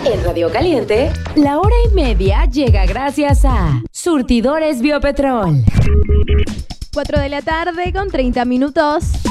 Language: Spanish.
En Radio Caliente, la hora y media llega gracias a Surtidores Biopetrol. 4 de la tarde con 30 minutos.